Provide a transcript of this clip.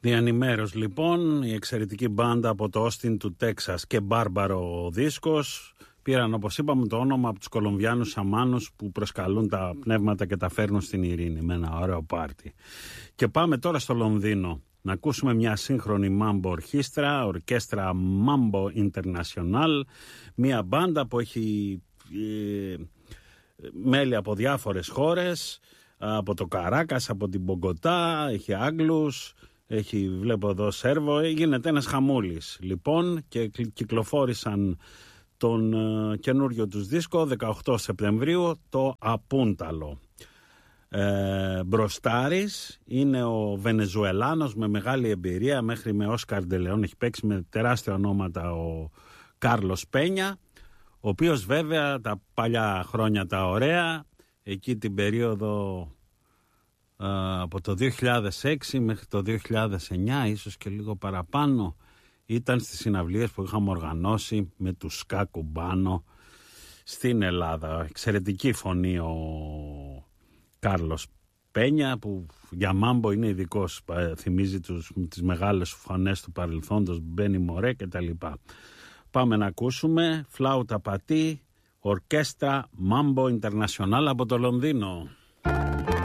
Διανημέρος λοιπόν, η εξαιρετική μπάντα από το Όστιν του Τέξας και μπάρμπαρο δίσκος πήραν, όπως είπαμε, το όνομα από τους Κολομβιάνους σαμάνους που προσκαλούν τα πνεύματα και τα φέρνουν στην ειρήνη με ένα ωραίο πάρτι. Και πάμε τώρα στο Λονδίνο να ακούσουμε μια σύγχρονη μάμπο ορκέστρα Mambo International, μια μπάντα που έχει μέλη από διάφορες χώρες, από το Καράκας, από την Μπογκοτά, έχει Άγγλους, έχει, βλέπω εδώ, Σέρβο, γίνεται ένας χαμούλης λοιπόν, και κυκλοφόρησαν τον καινούριο τους δίσκο 18 Σεπτεμβρίου, το Απούνταλο. Μπροστάρης είναι ο Βενεζουελάνος με μεγάλη εμπειρία, μέχρι με Όσκαρ ντε Λεόν έχει παίξει, με τεράστια ονόματα, ο Κάρλος Πένια, ο οποίος βέβαια τα παλιά χρόνια τα ωραία, εκεί την περίοδο από το 2006 μέχρι το 2009, ίσως και λίγο παραπάνω, ήταν στις συναυλίες που είχαμε οργανώσει με τους Ska Cubano στην Ελλάδα. Εξαιρετική φωνή ο Κάρλος Πένια, που για μάμπο είναι ειδικός, θυμίζει τις μεγάλες φωνές του παρελθόντος, Μπένι Μορέ και τα λοιπά. Πάμε να ακούσουμε φλάουτα πατή, ορκέστρα Mambo International από το Λονδίνο.